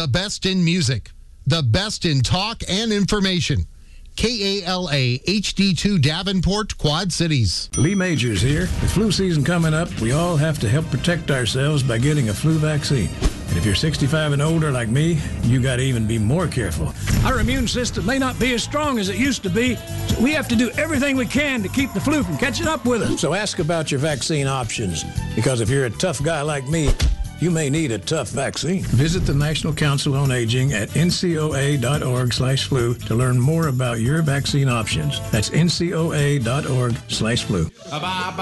The best in music. The best in talk and information. KALA HD2 Davenport, Quad Cities. Lee Majors here. With flu season coming up, we all have to help protect ourselves by getting a flu vaccine. And if you're 65 and older like me, you got to even be more careful. Our immune system may not be as strong as it used to be, so we have to do everything we can to keep the flu from catching up with us. So ask about your vaccine options, because if you're a tough guy like me, you may need a tough vaccine. Visit the National Council on Aging at ncoa.org/flu to learn more about your vaccine options. That's ncoa.org/flu.